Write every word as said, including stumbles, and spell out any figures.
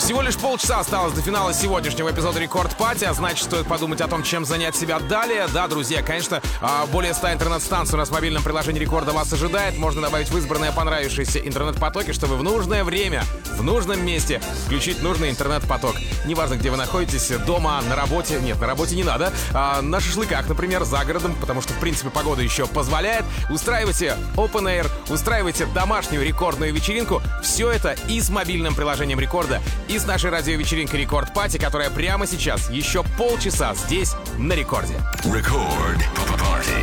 Всего лишь полчаса осталось до финала сегодняшнего эпизода Рекорд Пати, а значит, стоит подумать о том, чем занять себя далее. Да, друзья, конечно, более ста интернет-станций у нас в мобильном приложении Рекорда вас ожидает. Можно добавить в избранные понравившиеся интернет-потоки, чтобы в нужное время, в нужном месте включить нужный интернет-поток. Неважно, где вы находитесь, дома, на работе. Нет, на работе не надо. А на шашлыках, например, за городом, потому что, в принципе, погода еще позволяет. Устраивайте open air, устраивайте домашнюю рекордную вечеринку. Все это и с мобильным приложением Рекорда, и с нашей радиовечеринкой Рекорд Пати, которая прямо сейчас, еще полчаса здесь, на Рекорде. Рекорд